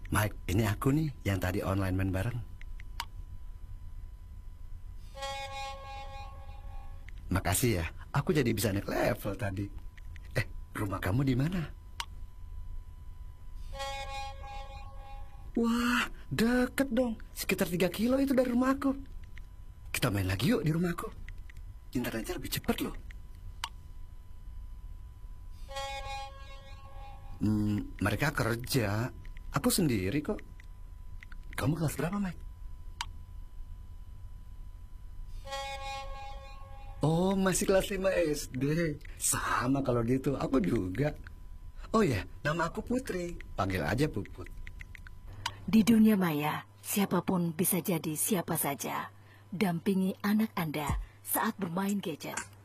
Mike, ini aku nih yang tadi online main bareng. Makasih ya, aku jadi bisa naik level tadi. Rumah kamu di mana? Wah, deket dong. Sekitar 3 kilo itu dari rumahku. Kita main lagi yuk di rumahku. Internetnya lebih cepat loh. Mereka kerja. Aku sendiri kok. Kamu kelas berapa, Mike? Oh, masih kelas 5 SD. Sama kalau gitu, aku juga. Oh ya, nama aku Putri. Panggil aja Puput. Di dunia maya, siapapun bisa jadi siapa saja. Dampingi anak Anda saat bermain gadget.